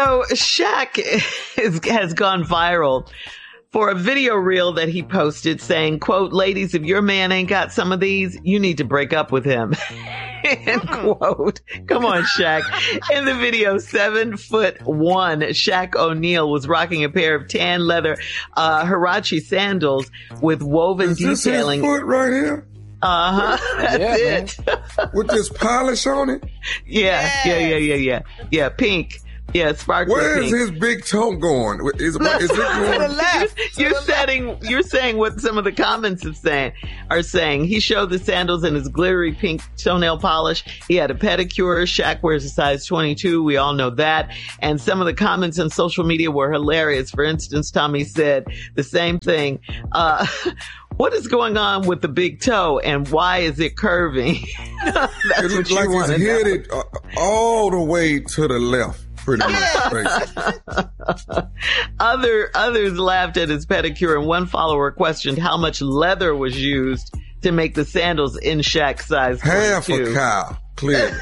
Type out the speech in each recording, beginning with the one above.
So Shaq has gone viral for a video reel that he posted saying, quote, ladies, if your man ain't got some of these, you need to break up with him. End quote. Come on, Shaq. In the video, 7'1", Shaq O'Neal was rocking a pair of tan leather Huarache sandals with woven detailing. This his foot right here? That's it. With this polish on it? Yeah, pink. Yeah, sparkly Where pink. is his big toe going? Is it going to the left? You're saying what some of the comments are saying. He showed the sandals in his glittery pink toenail polish. He had a pedicure. Shaq wears a size 22. We all know that. And some of the comments on social media were hilarious. For instance, Tommy said the same thing. What is going on with the big toe and why is it curving? It looks like it's headed all the way to the left. Pretty much. Others laughed at his pedicure, and one follower questioned how much leather was used to make the sandals in Shaq's size 22. Half a cow, clearly.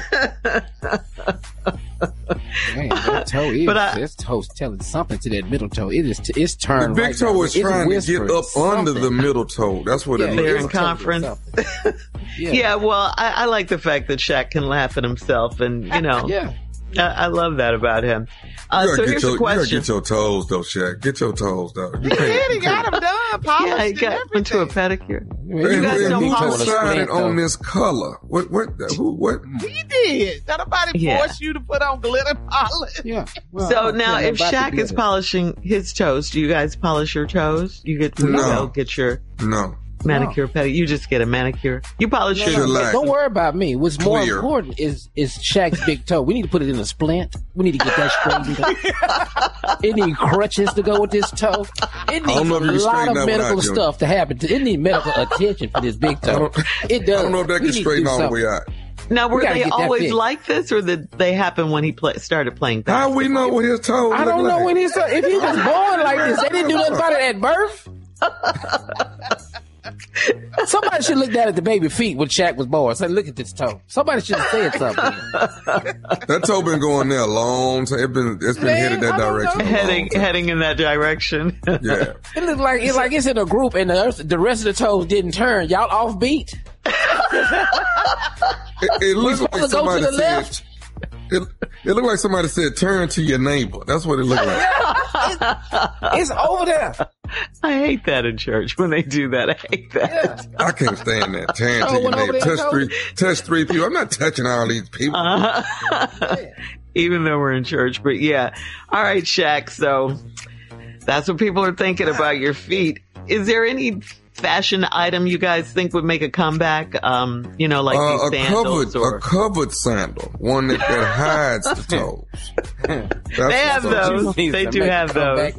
Man, that toe is, this toe's telling something to that middle toe. It's turned. The big toe is trying to get up under the middle toe. That's what it is. They're in conference. Yeah, well, I like the fact that Shaq can laugh at himself, and I love that about him. So here's a question. You gotta get your toes, though, Shaq. Get your toes, though. He got them done, polished. Yeah, he got into a pedicure. Who decided on this color? What? He did. Nobody forced you to put on glitter polish. Yeah. Well, so now, if Shaq is polishing his toes, do you guys polish your toes? You get to get your manicure, pedicure. You just get a manicure. You polish your toes. Don't worry about me. What's more important is Shaq's big toe. We need to put it in a splint. We need to get that straightened. It needs crutches to go with this toe. It needs a lot of medical stuff to happen. It needs medical attention for this big toe. It does. I don't know if that can straighten all the way out. Now, were they always like this, or did they happen when he started playing basketball? How we know what his toes I don't know when if he was born like this. They didn't do nothing about it at birth. Somebody should look down at the baby feet when Shaq was born. Say, look at this toe. Somebody should have said something. That toe been going there a long time. It's been headed that direction. Heading in that direction. Yeah. It looks like it's in a group and the rest of the toes didn't turn. Y'all offbeat. It looks like somebody said. It looked like somebody said, turn to your neighbor. That's what it looked like. It's over there. I hate that in church when they do that. I hate that. Yeah. I can't stand that. Turn to your neighbor. Touch three people. I'm not touching all these people. Even though we're in church. But yeah. All right, Shaq. So that's what people are thinking about your feet. Is there any fashion item you guys think would make a comeback? Like these sandals? A covered sandal. One that hides the toes. They have those. They do have those.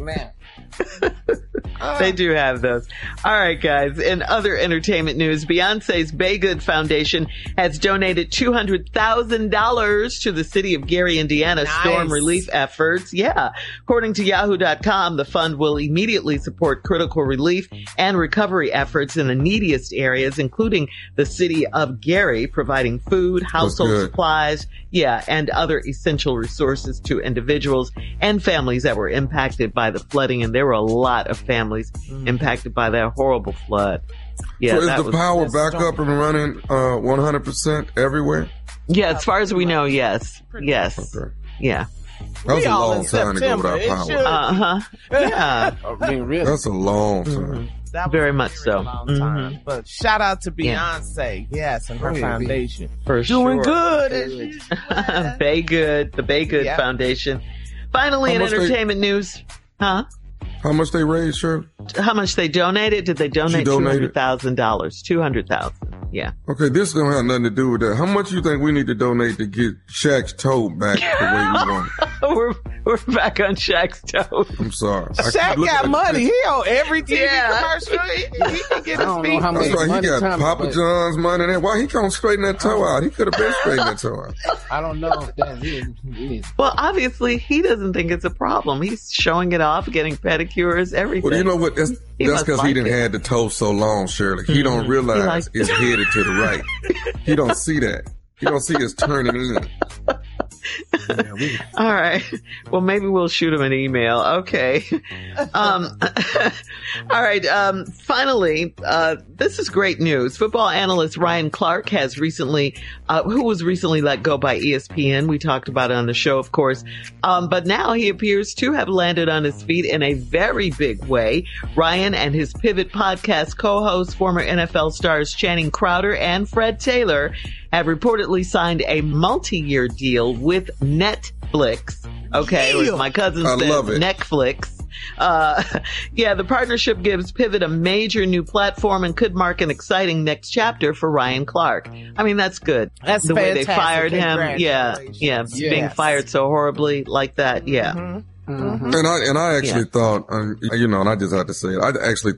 They do have those. All right, guys. In other entertainment news, Beyonce's Baygood Foundation has donated $200,000 to the city of Gary, Indiana storm relief efforts. Yeah. According to Yahoo.com, the fund will immediately support critical relief and recovery efforts in the neediest areas, including the city of Gary, providing food, household supplies, and other essential resources to individuals and families that were impacted by the flooding. And there were a lot of families impacted by that horrible flood. Yeah, so is the power back up and running 100% everywhere? Yeah, as far as we know, yes. Yes. Okay. Yeah. That was a long time to go without power. Yeah. I mean, really. That's a long time. That was very much so. Long time. But shout out to Beyonce, and her foundation. For doing sure. good. Baygood, the Baygood Foundation. Finally, in entertainment news. Huh? How much they raised, Shirley? How much they donated? Did they donate $200,000? $200,000. Yeah. Okay, this don't have nothing to do with that. How much you think we need to donate to get Shaq's toe back the way we want it? We're back on Shaq's toe. I'm sorry. Shaq got money. He on every TV commercial. He can get his feet. That's right. He got Papa John's money there. Why he can't straighten that toe out? He could have been straightening that toe out. I don't know if that is. Well, obviously, he doesn't think it's a problem. He's showing it off, getting pedicures, everything. Well, you know what? That's because he didn't have the toe so long, Shirley. He don't realize it's headed to the right. He don't see that. He don't see it's turning in. All right. Well, maybe we'll shoot him an email. Okay. All right. Finally, this is great news. Football analyst Ryan Clark has recently, who was recently let go by ESPN. We talked about it on the show, of course. But now he appears to have landed on his feet in a very big way. Ryan and his Pivot podcast co-hosts, former NFL stars Channing Crowder and Fred Taylor, have reportedly signed a multi-year deal with Netflix. Okay, or as my cousin says, Netflix. The partnership gives Pivot a major new platform and could mark an exciting next chapter for Ryan Clark. I mean, that's good. That's the fantastic. way they fired him. Yes. Being fired so horribly like that. Yeah. Mm-hmm. And I actually thought, and I just had to say it, I actually